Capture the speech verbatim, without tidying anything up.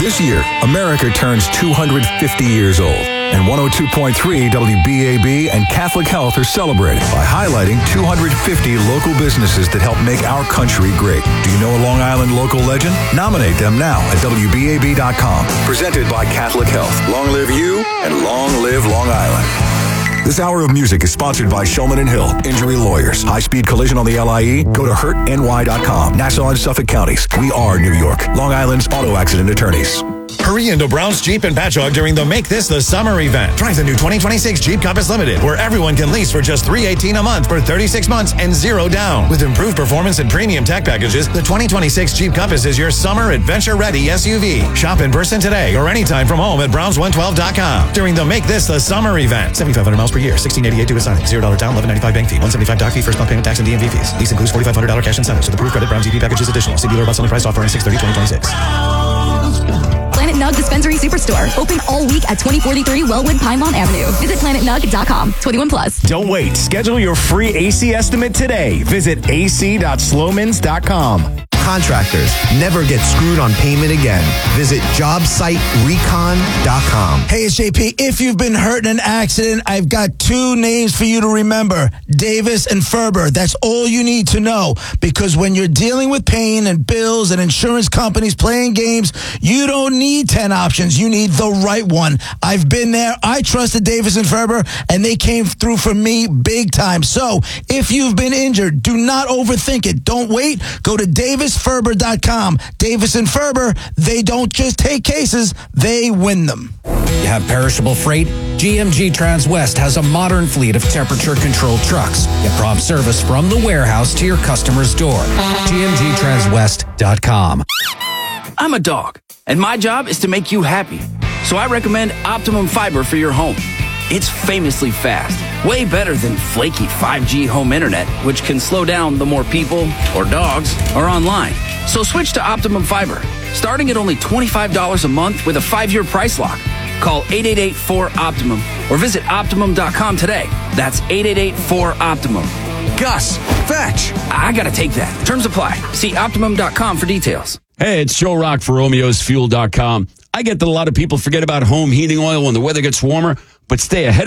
This year, America turns two hundred fifty years old, and one oh two point three W B A B and Catholic Health are celebrating by highlighting two hundred fifty local businesses that help make our country great. Do you know a Long Island local legend? Nominate them now at W B A B dot com. Presented by Catholic Health. Long live you, and long live Long Island. This hour of music is sponsored by Shulman and Hill, Injury Lawyers. High-speed collision on the L I E? Go to hurt N Y dot com. Nassau and Suffolk counties. We are New York. Long Island's auto accident attorneys. Hurry into Brown's Jeep and Patchogue during the Make This the Summer event. Drive the new twenty twenty-six Jeep Compass Limited, where everyone can lease for just three hundred eighteen dollars a month for thirty-six months and zero down. With improved performance and premium tech packages, the twenty twenty-six Jeep Compass is your summer adventure-ready S U V. Shop in person today or anytime from home at Browns one twelve dot com during the Make This the Summer event. seventy-five hundred miles per year, sixteen eighty-eight to assigning, zero dollars down, eleven ninety-five bank fee, one seventy-five doc fee, first month payment tax and D M V fees. Lease includes forty-five hundred dollars cash incentives with approved credit. Browns E P package is additional. See dealer about selling price offer on six thirty twenty twenty-six. Planet Nug Dispensary Superstore. Open all week at twenty forty-three Wellwood Pinemont Avenue. Visit planet nug dot com. twenty-one plus. Don't wait. Schedule your free A C estimate today. Visit A C dot slomans dot com. Contractors never get screwed on payment again. Visit job site recon dot com. Hey, it's J P. If you've been hurt in an accident, I've got two names for you to remember. Davis and Ferber. That's all you need to know. Because when you're dealing with pain and bills and insurance companies playing games, you don't need ten options. You need the right one. I've been there. I trusted Davis and Ferber, and they came through for me big time. So if you've been injured, do not overthink it. Don't wait. Go to davis ferber dot com. Davis and Ferber, they don't just take cases, they win them. You have perishable freight? G M G Transwest has a modern fleet of temperature-controlled trucks. Get prompt service from the warehouse to your customer's door. G M G transwest dot com. I'm a dog, and my job is to make you happy. So I recommend Optimum Fiber for your home. It's famously fast, way better than flaky five G home internet, which can slow down the more people or dogs are online. So switch to Optimum Fiber, starting at only twenty-five dollars a month with a five-year price lock. Call eight eight eight four Optimum or visit optimum dot com today. That's eight eight eight four Optimum. Gus, fetch! I gotta take that. Terms apply. See optimum dot com for details. Hey, it's Joe Rock for Romeo's Fuel dot com. I get that a lot of people forget about home heating oil when the weather gets warmer, but stay ahead